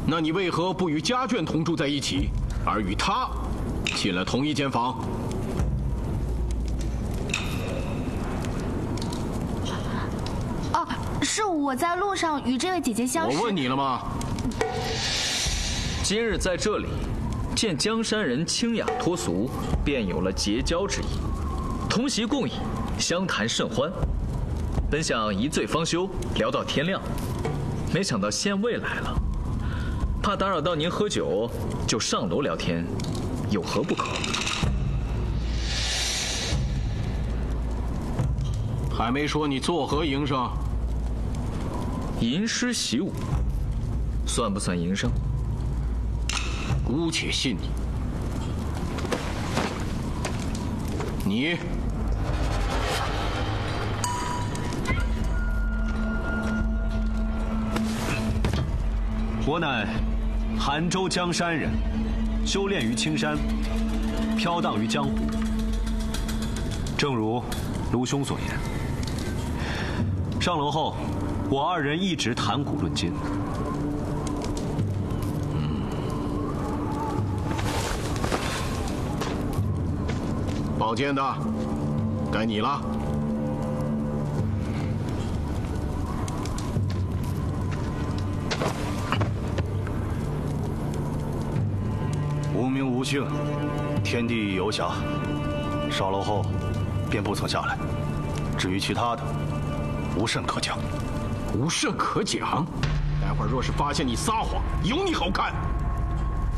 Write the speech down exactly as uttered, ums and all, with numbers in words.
那你为何不与家眷同住在一起，而与他进了同一间房？ 哦，是我在路上与这位姐姐相识。 我问你了吗？ 今日在这里见江山人清雅脱俗，便有了结交之意，同席共饮，相谈甚欢。本想一醉方休，聊到天亮，没想到县尉来了，怕打扰到您喝酒，就上楼聊天，有何不可？ 还没说你作何营生？ 吟诗习武，算不算营生？ 姑且信你。你我乃韩州江山人，修炼于青山，飘荡于江湖。正如卢兄所言，上楼后，我二人一直谈古论今。 宝剑的，该你了。 无名无姓，天地游侠，上楼后便不曾下来。至于其他的，无甚可讲。 无甚可讲？待会儿若是发现你撒谎，有你好看。